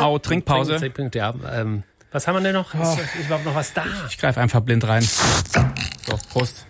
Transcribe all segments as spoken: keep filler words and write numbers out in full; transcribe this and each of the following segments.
Au, Trinkpause. Trink, Trink, ja, ähm, was haben wir denn noch? Oh. Ist, ist überhaupt noch was da? Ich greife einfach blind rein. So, Prost.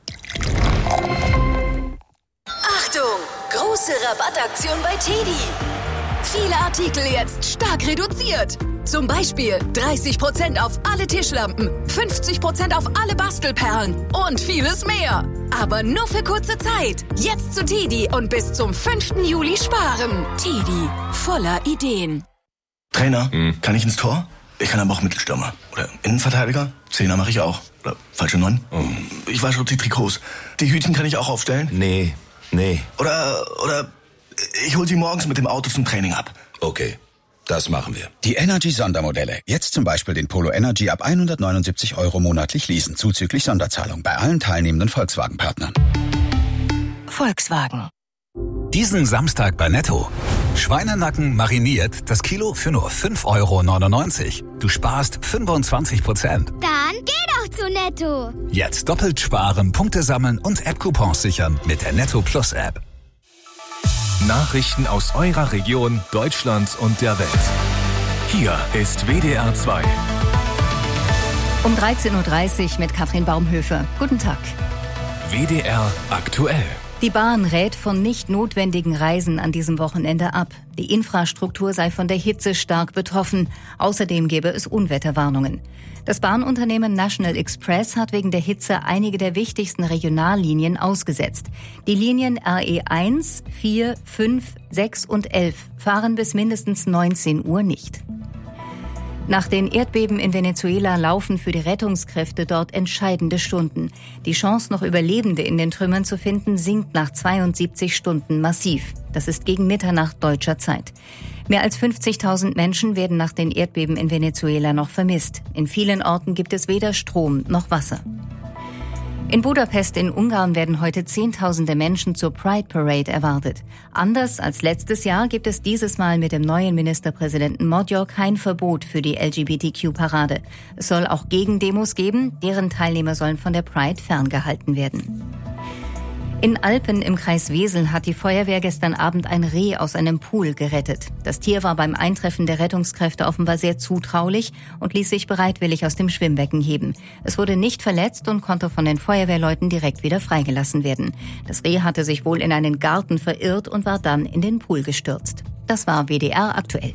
Achtung! Große Rabattaktion bei Teddy. Viele Artikel jetzt stark reduziert. Zum Beispiel dreißig Prozent auf alle Tischlampen, fünfzig Prozent auf alle Bastelperlen und vieles mehr. Aber nur für kurze Zeit. Jetzt zu Teddy und bis zum fünften Juli sparen. Teddy, voller Ideen. Trainer, hm. kann ich ins Tor? Ich kann aber auch Mittelstürmer. Oder Innenverteidiger? Zehner mache ich auch. Oder falsche Neun? Oh. Ich wasche auch die Trikots. Die Hütchen kann ich auch aufstellen? Nee, nee. Oder, oder ich hol sie morgens mit dem Auto zum Training ab. Okay, das machen wir. Die Energy-Sondermodelle. Jetzt zum Beispiel den Polo Energy ab hundertneunundsiebzig Euro monatlich leasen, zuzüglich Sonderzahlung bei allen teilnehmenden Volkswagen-Partnern. Volkswagen. Diesen Samstag bei Netto. Schweinenacken mariniert, das Kilo für nur fünf Euro neunundneunzig. Du sparst fünfundzwanzig Prozent. Dann geh doch zu Netto. Jetzt doppelt sparen, Punkte sammeln und App-Coupons sichern mit der Netto Plus App. Nachrichten aus eurer Region, Deutschland und der Welt. Hier ist W D R zwei. Um dreizehn Uhr dreißig mit Katrin Baumhöfer. Guten Tag. W D R aktuell. Die Bahn rät von nicht notwendigen Reisen an diesem Wochenende ab. Die Infrastruktur sei von der Hitze stark betroffen. Außerdem gäbe es Unwetterwarnungen. Das Bahnunternehmen National Express hat wegen der Hitze einige der wichtigsten Regionallinien ausgesetzt. Die Linien R E eins, vier, fünf, sechs und elf fahren bis mindestens neunzehn Uhr nicht. Nach den Erdbeben in Venezuela laufen für die Rettungskräfte dort entscheidende Stunden. Die Chance, noch Überlebende in den Trümmern zu finden, sinkt nach zweiundsiebzig Stunden massiv. Das ist gegen Mitternacht deutscher Zeit. Mehr als fünfzigtausend Menschen werden nach den Erdbeben in Venezuela noch vermisst. In vielen Orten gibt es weder Strom noch Wasser. In Budapest in Ungarn werden heute Zehntausende Menschen zur Pride Parade erwartet. Anders als letztes Jahr gibt es dieses Mal mit dem neuen Ministerpräsidenten Magyar kein Verbot für die L G B T Q-Parade. Es soll auch Gegendemos geben, deren Teilnehmer sollen von der Pride ferngehalten werden. In Alpen im Kreis Wesel hat die Feuerwehr gestern Abend ein Reh aus einem Pool gerettet. Das Tier war beim Eintreffen der Rettungskräfte offenbar sehr zutraulich und ließ sich bereitwillig aus dem Schwimmbecken heben. Es wurde nicht verletzt und konnte von den Feuerwehrleuten direkt wieder freigelassen werden. Das Reh hatte sich wohl in einen Garten verirrt und war dann in den Pool gestürzt. Das war W D R aktuell.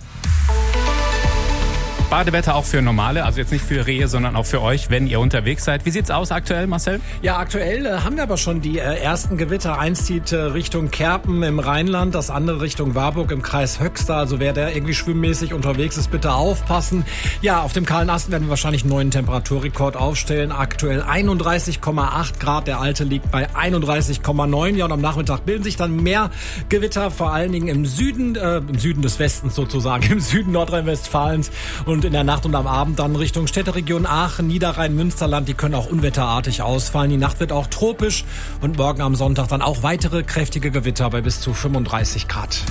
Badewetter auch für Normale, also jetzt nicht für Rehe, sondern auch für euch, wenn ihr unterwegs seid. Wie sieht's aus aktuell, Marcel? Ja, aktuell äh, haben wir aber schon die äh, ersten Gewitter. Eins zieht äh, Richtung Kerpen im Rheinland, das andere Richtung Warburg im Kreis Höxter. Also wer da irgendwie schwimmmäßig unterwegs ist, bitte aufpassen. Ja, auf dem kahlen Ast werden wir wahrscheinlich einen neuen Temperaturrekord aufstellen. Aktuell einunddreißig Komma acht Grad, der alte liegt bei einunddreißig Komma neun. Ja, und am Nachmittag bilden sich dann mehr Gewitter, vor allen Dingen im Süden, äh, im Süden des Westens sozusagen, im Süden Nordrhein-Westfalens. Und in der Nacht und am Abend dann Richtung Städteregion Aachen, Niederrhein, Münsterland. Die können auch unwetterartig ausfallen. Die Nacht wird auch tropisch und morgen am Sonntag dann auch weitere kräftige Gewitter bei bis zu fünfunddreißig Grad.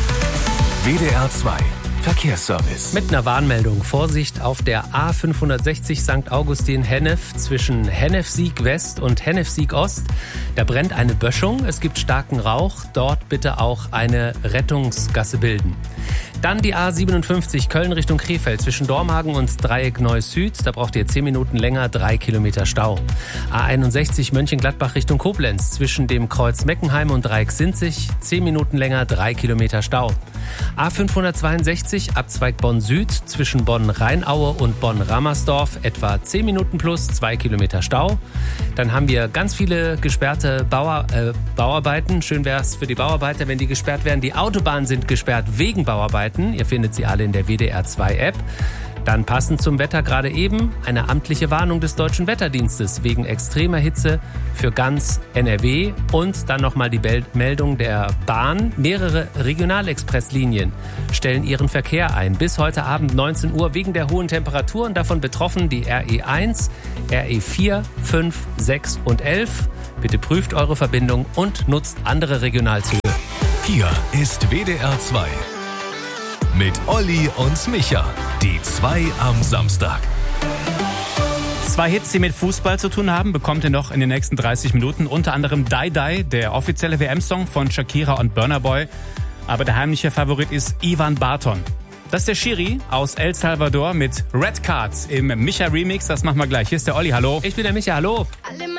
W D R zwei Verkehrsservice. Mit einer Warnmeldung. Vorsicht auf der A fünfhundertsechzig Sankt Augustin-Hennef zwischen Hennef-Sieg West und Hennef-Sieg Ost. Da brennt eine Böschung. Es gibt starken Rauch. Dort bitte auch eine Rettungsgasse bilden. Dann die A siebenundfünfzig Köln Richtung Krefeld zwischen Dormagen und Dreieck Neuss-Süd. Da braucht ihr zehn Minuten länger, drei Kilometer Stau. A einundsechzig Mönchengladbach Richtung Koblenz zwischen dem Kreuz Meckenheim und Dreieck Sinzig. zehn Minuten länger, drei Kilometer Stau. A fünfhundertzweiundsechzig Abzweig Bonn-Süd zwischen Bonn-Rheinaue und Bonn-Rammersdorf. Etwa zehn Minuten plus, zwei Kilometer Stau. Dann haben wir ganz viele gesperrte Bauer, äh, Bauarbeiten. Schön wäre es für die Bauarbeiter, wenn die gesperrt wären. Die Autobahnen sind gesperrt wegen Bauarbeiten. Ihr findet sie alle in der W D R zwei App. Dann passend zum Wetter gerade eben eine amtliche Warnung des Deutschen Wetterdienstes wegen extremer Hitze für ganz N R W. Und dann nochmal die Meldung der Bahn. Mehrere Regionalexpresslinien stellen ihren Verkehr ein. Bis heute Abend neunzehn Uhr wegen der hohen Temperaturen. Davon betroffen die R E eins, R E vier, fünf, sechs und elf. Bitte prüft eure Verbindung und nutzt andere Regionalzüge. Hier ist W D R zwei. Mit Olli und Micha. Die zwei am Samstag. Zwei Hits, die mit Fußball zu tun haben, bekommt ihr noch in den nächsten dreißig Minuten. Unter anderem Die Die, der offizielle W M-Song von Shakira und Burna Boy. Aber der heimliche Favorit ist Ivan Barton. Das ist der Schiri aus El Salvador mit Red Cards im Micha-Remix. Das machen wir gleich. Hier ist der Olli, hallo. Ich bin der Micha, hallo. Alle